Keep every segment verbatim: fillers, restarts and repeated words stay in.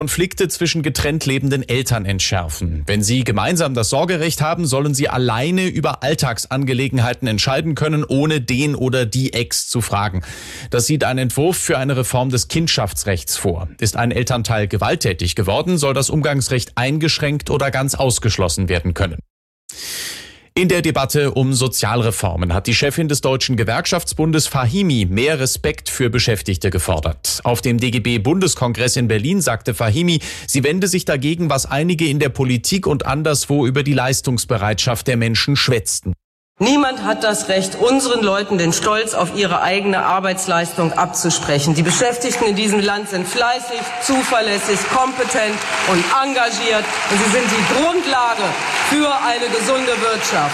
Konflikte zwischen getrennt lebenden Eltern entschärfen. Wenn sie gemeinsam das Sorgerecht haben, sollen sie alleine über Alltagsangelegenheiten entscheiden können, ohne den oder die Ex zu fragen. Das sieht ein Entwurf für eine Reform des Kindschaftsrechts vor. Ist ein Elternteil gewalttätig geworden, soll das Umgangsrecht eingeschränkt oder ganz ausgeschlossen werden können. In der Debatte um Sozialreformen hat die Chefin des Deutschen Gewerkschaftsbundes Fahimi mehr Respekt für Beschäftigte gefordert. Auf dem D G B-Bundeskongress in Berlin sagte Fahimi, sie wende sich dagegen, was einige in der Politik und anderswo über die Leistungsbereitschaft der Menschen schwätzten. Niemand hat das Recht, unseren Leuten den Stolz auf ihre eigene Arbeitsleistung abzusprechen. Die Beschäftigten in diesem Land sind fleißig, zuverlässig, kompetent und engagiert. Und sie sind die Grundlage für eine gesunde Wirtschaft.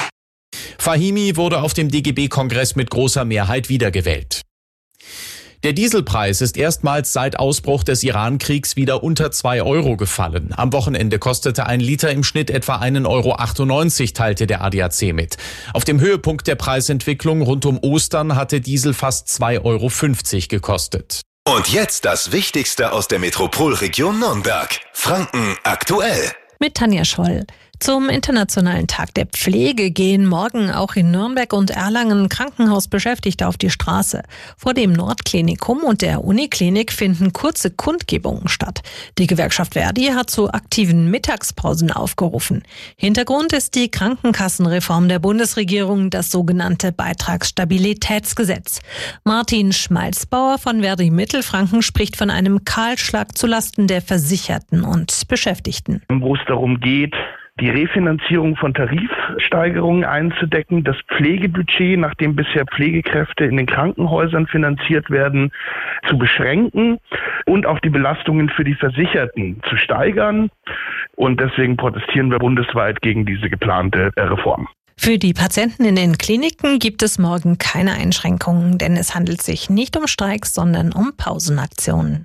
Fahimi wurde auf dem D G B-Kongress mit großer Mehrheit wiedergewählt. Der Dieselpreis ist erstmals seit Ausbruch des Iran-Kriegs wieder unter zwei Euro gefallen. Am Wochenende kostete ein Liter im Schnitt etwa ein Euro achtundneunzig, teilte der A D A C mit. Auf dem Höhepunkt der Preisentwicklung rund um Ostern hatte Diesel fast zwei Euro fünfzig gekostet. Und jetzt das Wichtigste aus der Metropolregion Nürnberg. Franken aktuell. Mit Tanja Scholl. Zum Internationalen Tag der Pflege gehen morgen auch in Nürnberg und Erlangen Krankenhausbeschäftigte auf die Straße. Vor dem Nordklinikum und der Uniklinik finden kurze Kundgebungen statt. Die Gewerkschaft Verdi hat zu aktiven Mittagspausen aufgerufen. Hintergrund ist die Krankenkassenreform der Bundesregierung, das sogenannte Beitragsstabilitätsgesetz. Martin Schmalzbauer von Verdi Mittelfranken spricht von einem Kahlschlag zulasten der Versicherten und Beschäftigten. Wo es darum geht, die Refinanzierung von Tarifsteigerungen einzudecken, das Pflegebudget, nachdem bisher Pflegekräfte in den Krankenhäusern finanziert werden, zu beschränken und auch die Belastungen für die Versicherten zu steigern. Und deswegen protestieren wir bundesweit gegen diese geplante Reform. Für die Patienten in den Kliniken gibt es morgen keine Einschränkungen, denn es handelt sich nicht um Streiks, sondern um Pausenaktionen.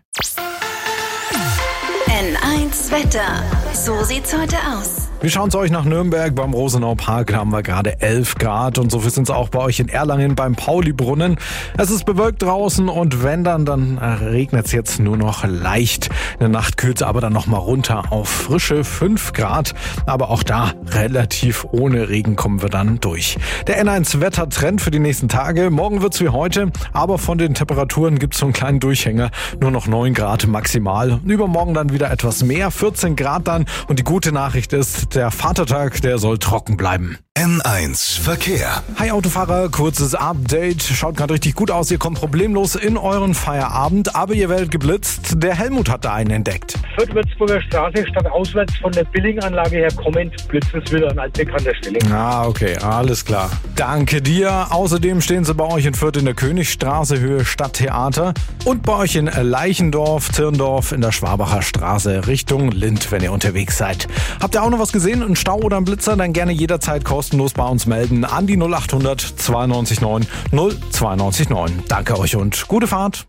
N eins Wetter. So sieht's heute aus. Wir schauen zu euch nach Nürnberg. Beim Rosenau Park haben wir gerade elf Grad und so viel sind es auch bei euch in Erlangen beim Pauli-Brunnen. Es ist bewölkt draußen und wenn dann, dann regnet es jetzt nur noch leicht. In der Nacht kühlt es aber dann nochmal runter auf frische fünf Grad. Aber auch da relativ ohne Regen kommen wir dann durch. Der N eins Wettertrend für die nächsten Tage. Morgen wird's wie heute, aber von den Temperaturen gibt's so einen kleinen Durchhänger. Nur noch neun Grad maximal. Übermorgen dann wieder etwas mehr, vierzehn Grad dann. Und die gute Nachricht ist, der Vatertag, der soll trocken bleiben. N eins Verkehr. Hi Autofahrer, kurzes Update. Schaut gerade richtig gut aus. Ihr kommt problemlos in euren Feierabend, aber ihr werdet geblitzt. Der Helmut hat da einen entdeckt. Fürth-Würzburger Straße, statt auswärts von der Billinganlage her kommend, blitzt es wieder an altbekannter Stelle. Ah, okay, alles klar. Danke dir. Außerdem stehen sie bei euch in Fürth in der Königstraße, Höhe Stadttheater. Und bei euch in Leichendorf, Zirndorf in der Schwabacher Straße, Richtung Lind, wenn ihr unterwegs seid. Habt ihr auch noch was gesehen? Ein Stau oder ein Blitzer? Dann gerne jederzeit kostenlos bei uns melden an die null achthundert zweiundneunzig neun null zweiundneunzig neun. Danke euch und gute Fahrt.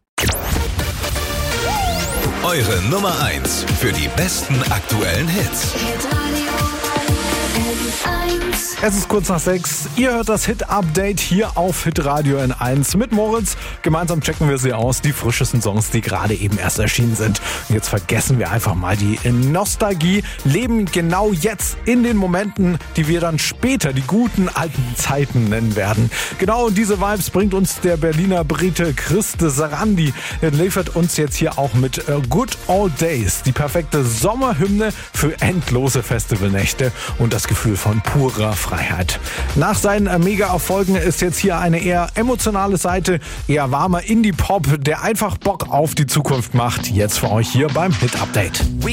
Eure Nummer eins für die besten aktuellen Hits. Es ist kurz nach sechs. Ihr hört das Hit-Update hier auf Hitradio N eins mit Moritz. Gemeinsam checken wir sie aus, die frischesten Songs, die gerade eben erst erschienen sind. Und jetzt vergessen wir einfach mal die Nostalgie, leben genau jetzt in den Momenten, die wir dann später die guten alten Zeiten nennen werden. Genau diese Vibes bringt uns der Berliner Brite Christe Sarandi. Er liefert uns jetzt hier auch mit Good Old Days, die perfekte Sommerhymne für endlose Festivalnächte und das Gefühl von purer Freiheit. Nach seinen Mega-Erfolgen ist jetzt hier eine eher emotionale Seite, eher warmer Indie-Pop, der einfach Bock auf die Zukunft macht. Jetzt für euch hier beim Hit-Update.